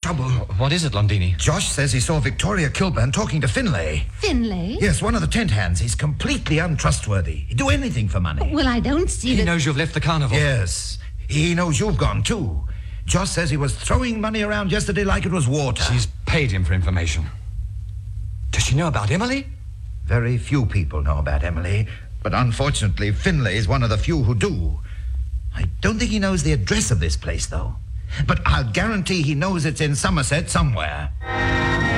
trouble. What is it, Londini? Josh says he saw Victoria Kilburn talking to Finlay. Finlay? Yes, one of the tent hands. He's completely untrustworthy. He'd do anything for money. Well, I don't see He that... knows you've left the carnival. Yes. He knows you've gone, too. Josh says he was throwing money around yesterday like it was water. She's paid him for information. Does she know about Emily? Very few people know about Emily, but unfortunately, Finlay is one of the few who do. I don't think he knows the address of this place, though. But I'll guarantee he knows it's in Somerset somewhere.